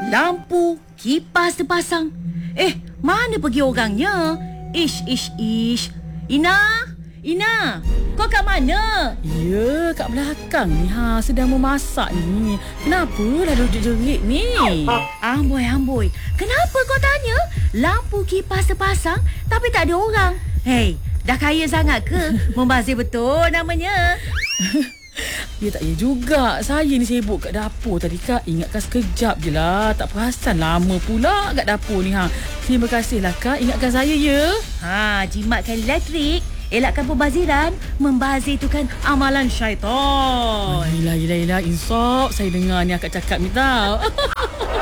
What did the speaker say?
Lampu, kipas terpasang. Mana pergi orangnya? Ish. Ina, kau kat mana? Ya, kat belakang ni. Sedang memasak ni. Kenapa dah duduk jerit ni? Amboi. Kenapa kau tanya? Lampu kipas terpasang tapi tak ada orang. Hei, dah kaya sangat ke? Membazir betul namanya. Ya tak ya juga. Saya ni sibuk kat dapur tadi Kak. Ingatkan sekejap je lah. Tak perasan lama pula kat dapur ni. Terima kasihlah Kak. Ingatkan saya ya. Jimatkan elektrik, elakkan pembaziran. Membazir tu kan amalan syaitan. Yelah. Insaf. Saya dengar ni akak cakap ni tau.